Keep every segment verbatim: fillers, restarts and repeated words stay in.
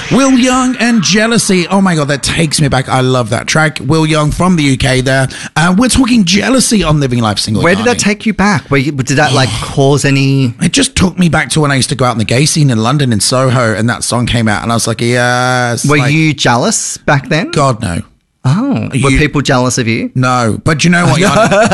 Will Young and Jealousy. Oh my God, that takes me back. I love that track. Will Young from the U K there. Uh, we're talking Jealousy on Living Life Single. Where did that take you back? Where you, did that like cause any... It just took me back to when I used to go out in the gay scene in London, in Soho, and that song came out and I was like, yes. Were like, you jealous back then? God, no. Oh. Were You- people jealous of you? No, but you know what?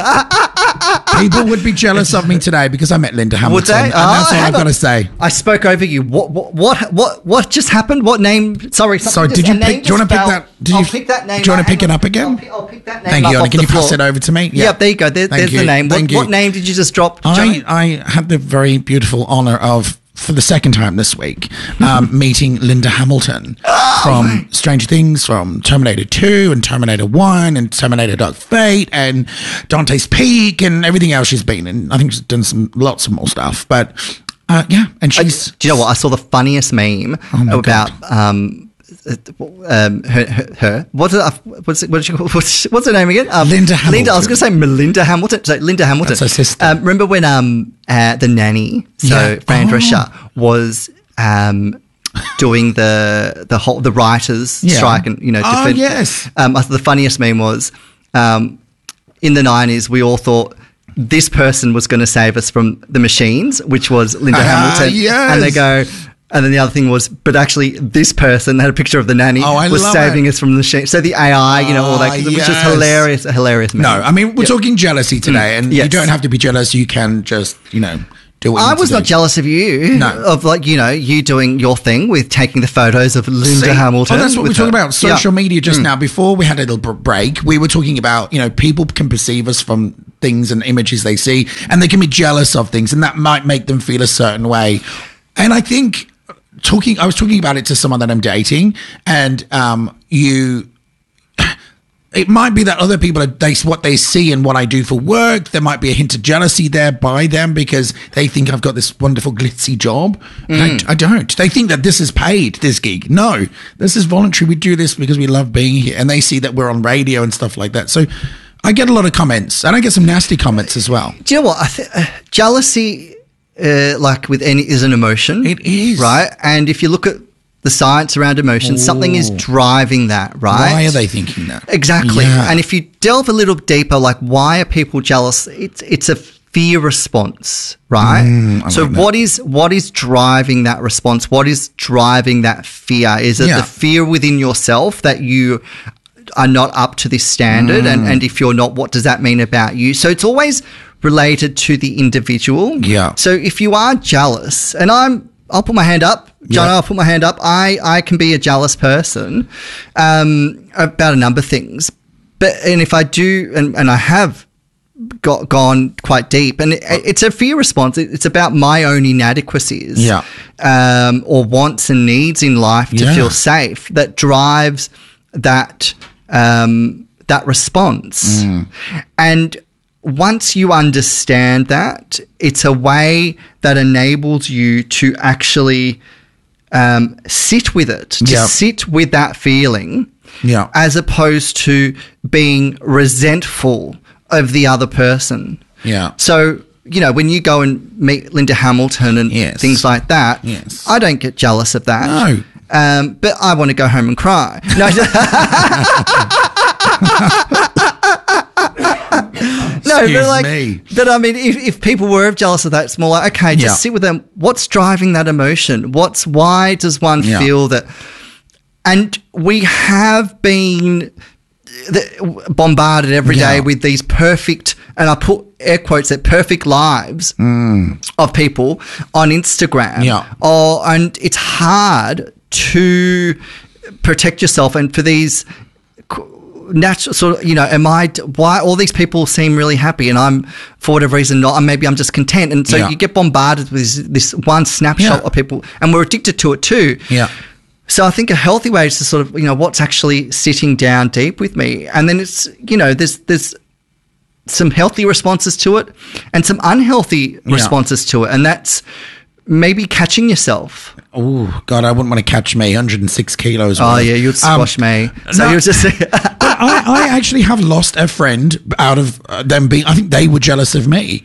People would be jealous of me today because I met Linda Hamilton. Would they? And Oh, that's all hang I've got on. to say. I spoke over you. What? What? What? What, what just happened? What name? Sorry. Sorry, something did just- you a name pick- do you wanna just pick fell. that- did I'll you- pick that name. do you wanna up. pick Hang it on. up again? I'll pick, I'll pick that name Thank up you, off Anna. Can the you pass floor. it over to me? Yeah, there you go. There, Thank there's you. the name. What, Thank you. what name did you just drop? I, Johnny? I had the very beautiful honour of, for the second time this week, um, meeting Linda Hamilton from Stranger Things, from Terminator two and Terminator one and Terminator Dark Fate and Dante's Peak and everything else she's been in. I think she's done some lots of more stuff. But uh, yeah, and she's... Do you know what? I saw the funniest meme Oh my about um, um, her, her, her. What's it? What's it, what's, she, what's, what's her name again? Um, Linda Linda. I was Hamilton. going to say Melinda Hamilton. So Linda Hamilton. That's her sister. Um, remember when um, uh, the nanny, so Yeah. Fran Oh. Drescher, was um, doing the the whole the writers' Yeah. strike, and you know, Oh, defend- yes. Um, I thought the funniest meme was um, in the nineties. We all thought this person was going to save us from the machines, which was Linda Ah, Hamilton. yes. And they go, and then the other thing was, but actually this person had a picture of the nanny Oh, I was love saving it. us from the machine. So the A I, you know, all that, Ah, which is yes. hilarious, a hilarious meme. No, I mean, we're Yep. talking jealousy today, and Yes. you don't have to be jealous. You can just, you know, do what you I need to was do. not jealous of you. No. Of like, you know, you doing your thing with taking the photos of Linda See? Hamilton. Oh, that's what we're with talking her. about. Social Yeah. media just now. Before we had a little br- break, we were talking about, you know, people can perceive us from things and images they see, and they can be jealous of things, and that might make them feel a certain way. And I think talking, I was talking about it to someone that I'm dating, and um, you. It might be that other people are they what they see and what I do for work. There might be a hint of jealousy there by them because they think I've got this wonderful glitzy job. And I, I don't. They think that this is paid, this gig. No, this is voluntary. We do this because we love being here, and they see that we're on radio and stuff like that. So I get a lot of comments, and I get some nasty comments as well. Do you know what? I th- uh, jealousy, uh, like with any, is an emotion. It is. Right? And if you look at the science around emotion, something is Ooh. driving that, right? Why are they thinking that? Exactly. Yeah. And if you delve a little deeper, like why are people jealous? It's it's a fear response, right? Mm, I so like that. what is what is driving that response? What is driving that fear? Is it Yeah. the fear within yourself that you are not up to this standard? And, Mm. and if you're not, what does that mean about you? So it's always related to the individual. Yeah. So if you are jealous, and I'm I'll put my hand up. John, Yeah. I'll put my hand up. I, I can be a jealous person um, about a number of things. But and if I do, and, and I have got gone quite deep, and it, it's a fear response. It, it's about my own inadequacies, Yeah. um, or wants and needs in life to Yeah. feel safe that drives that um, that response. Mm. And once you understand that, it's a way that enables you to actually um, sit with it, to Yeah. sit with that feeling, Yeah. as opposed to being resentful of the other person. Yeah. So, you know, when you go and meet Linda Hamilton and Yes. things like that, Yes. I don't get jealous of that. No. Um, but I want to go home and cry. No, no, Excuse but like, me. but I mean, if, if people were jealous of that, it's more like, okay, just Yeah. sit with them. What's driving that emotion? What's why does one Yeah. feel that? And we have been the, bombarded every day Yeah. with these perfect, and I put air quotes at perfect lives of people on Instagram. Mm. Yeah. Oh, and it's hard to protect yourself, and for these natural sort of, you know, am I, why all these people seem really happy and I'm, for whatever reason, not, and maybe I'm just content. And so Yeah. you get bombarded with this, this one snapshot Yeah. of people, and we're addicted to it too. Yeah. So I think a healthy way is to sort of, you know, what's actually sitting down deep with me. And then it's, you know, there's, there's some healthy responses to it and some unhealthy Yeah. responses to it. And that's maybe catching yourself. Oh, God, I wouldn't want to catch me, one hundred six kilos. Oh worth. yeah, you'd squash Um, me. So no. you're just, I, I actually have lost a friend out of uh, them being, I think they were jealous of me.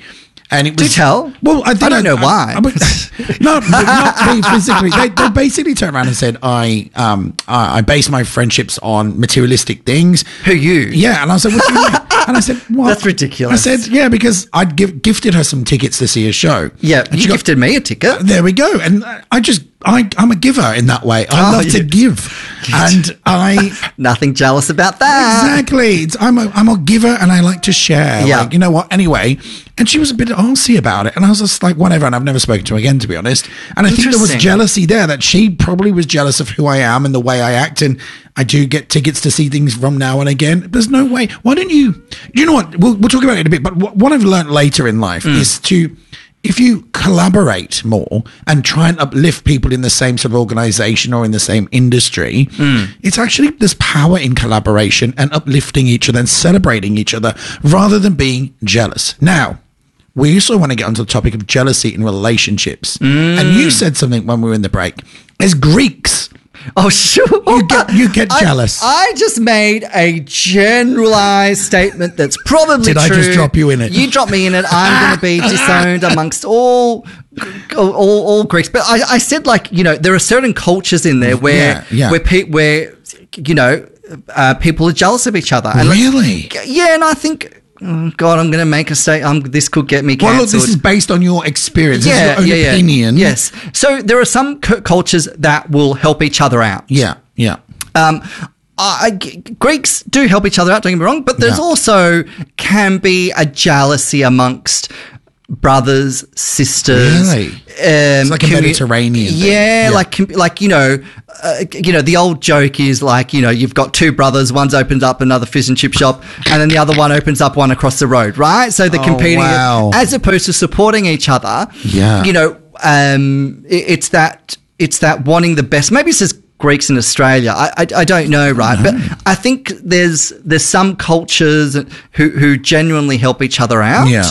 And it Do was tell. Well, I, think I don't know why. I, I, not, not me physically. They, they basically turned around and said, "I um I, I base my friendships on materialistic things." Who you? Yeah, and I said, "What do you mean?" And I said, "What?" That's ridiculous. I said, "Yeah, because I'd give, gifted her some tickets to see a show." Yeah, and you she got- gifted me a ticket. There we go. And I just, I, I'm a giver in that way. I Oh, love to you- give, and I. Nothing jealous about that. Exactly. It's, I'm a I'm a giver and I like to share. Yeah. Like, you know what? Anyway, and she was a bit arsy about it, and I was just like, whatever. And I've never spoken to her again, to be honest. And I think there was Interesting. jealousy there, that she probably was jealous of who I am and the way I act, and I do get tickets to see things from now and again. There's no way. Why don't you? You know what? We'll we'll talk about it in a bit. But what, what I've learned later in life Mm. is to. If you collaborate more and try and uplift people in the same sort of organization or in the same industry, Mm. it's actually, there's power in collaboration and uplifting each other and celebrating each other rather than being jealous. Now, we also want to get onto the topic of jealousy in relationships. Mm. And you said something when we were in the break. As Greeks, Oh, sure. you get, you get I- jealous. I, just made a generalized statement that's probably Did I true. just drop you in it? You drop me in it. I'm going to be disowned amongst all, all, all Greeks. But I, I said, like, you know, there are certain cultures in there where, Yeah, yeah. where, pe- where, you know, uh, people are jealous of each other. And Really? Yeah, and I think, oh, God, I'm going to make a say. Um, this could get me Well, cancelled. look, this is based on your experience. This is your own yeah, yeah. opinion. Yes. So there are some cu- cultures that will help each other out. Yeah, yeah. Um, I, G- Greeks do help each other out, don't get me wrong, but there's Yeah. also can be a jealousy amongst brothers, sisters. Really? Um, It's like a Mediterranean thing. Yeah, Yeah. like com- like you know, uh, you know, the old joke is like, you know, you've got two brothers, one's opened up another fish and chip shop, and then the other one opens up one across the road, right? So they're Oh, competing wow. as opposed to supporting each other. Yeah. You know, um, it, it's that it's that wanting the best. Maybe it's just Greeks in Australia. I, I, I don't know, right? But I think there's there's some cultures who who genuinely help each other out. Yeah.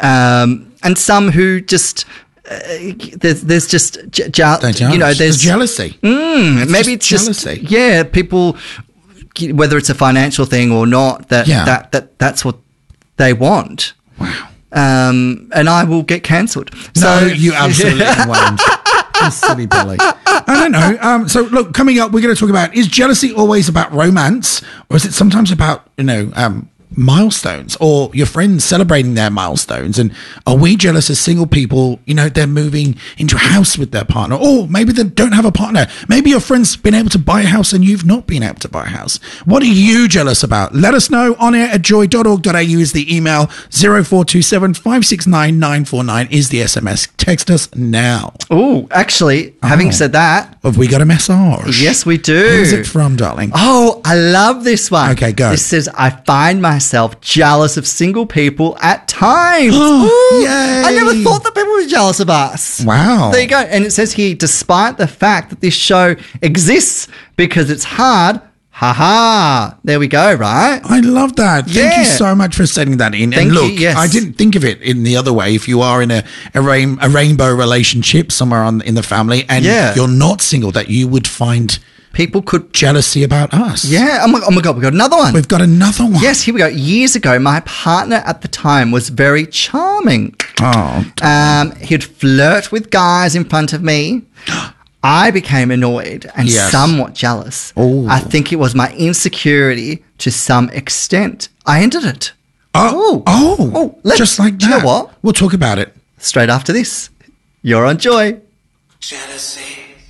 Um, and some who just uh, there's there's just je- je- They're you know jealous. there's jealousy. Mm, maybe just it's just jealousy. yeah, people, whether it's a financial thing or not, that Yeah. that that that's what they want. Wow. Um, and I will get cancelled. No, So you absolutely won't. You silly Billy. I don't know. Um, so, look, coming up, we're going to talk about, is jealousy always about romance, or is it sometimes about, you know, um, milestones or your friends celebrating their milestones? And are we jealous as single people? You know, they're moving into a house with their partner, or maybe they don't have a partner. Maybe your friend's been able to buy a house and you've not been able to buy a house. What are you jealous about? Let us know. On air at joy dot org dot a u is the email. zero four two seven five six nine nine four nine is the S M S. Text us now. Oh, actually, having Oh. said that, Have we got a massage? yes, we do. Who's it from, darling? Oh, I love this one. Okay, go. This says, I find myself jealous of single people at times. Oh, Ooh, yay. I never thought that people were jealous of us. Wow. There you go. And it says here, despite the fact that this show exists because it's hard, ha ha. There we go, right? I love that. Thank Yeah. you so much for sending that in. Thank and you, look, yes. I didn't think of it in the other way. If you are in a a, rain, a rainbow relationship somewhere on in the family and Yeah. you're not single, that you would find People could. jealousy about us. Yeah. Oh my, oh my God, we got another one. We've got another one. Yes, here we go. Years ago, my partner at the time was very charming. Oh. Um, he'd flirt with guys in front of me. I became annoyed and Yes. somewhat jealous. Ooh. I think it was my insecurity to some extent. I ended it. Oh. Oh. Oh. Oh, let's- Just like that. do you know what? We'll talk about it. Straight after this, you're on Joy. Jealousy.